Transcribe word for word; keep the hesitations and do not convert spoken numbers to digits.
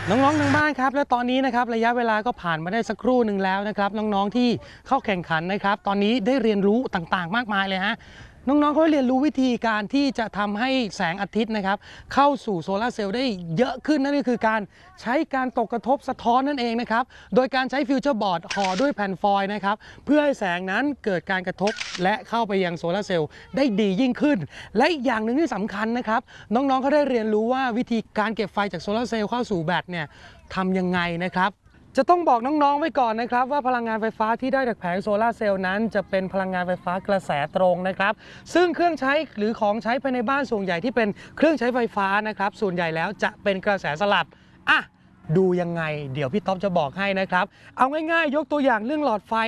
น้องๆทางบ้านครับและตอนนี้นะครับระยะเวลาก็ผ่านมาได้สักครู่หนึ่งแล้วนะครับน้องๆที่เข้าแข่งขันนะครับตอนนี้ได้เรียนรู้ต่างๆมากมายเลยฮะน้องๆเขาเรียนรู้วิธีการที่จะทำให้แสงอาทิตย์นะครับเข้าสู่โซลาร์เซลล์ได้เยอะขึ้นนั่นก็คือการใช้การตกกระทบสะท้อนนั่นเองนะครับโดยการใช้ฟิวเจอร์บอร์ดห่อด้วยแผ่นฟอยล์นะครับเพื่อให้แสงนั้นเกิดการกระทบและเข้าไปยังโซลาร์เซลล์ได้ดียิ่งขึ้นและอีกอย่างหนึ่งที่สำคัญนะครับน้องๆเขาได้เรียนรู้ว่าวิธีการเก็บไฟจากโซลาร์เซลล์เข้าสู่แบตเนี่ยทำยังไงนะครับจะต้องบอกน้องๆไว้ก่อนนะครับว่าพลังงานไฟฟ้าที่ได้จากแผงโซลาร์เซลล์นั้นจะเป็นพลังงานไฟฟ้ากระแสตรงนะครับซึ่งเครื่องใช้หรือของใช้ภายในบ้านส่วนใหญ่ที่เป็นเครื่องใช้ไฟฟ้านะครับส่วนใหญ่แล้วจะเป็นกระแสสลับอ่ะดูยังไงเดี๋ยวพี่ต๊อบจะบอกให้นะครับเอาง่ายๆยกตัวอย่างเรื่องหลอดไฟ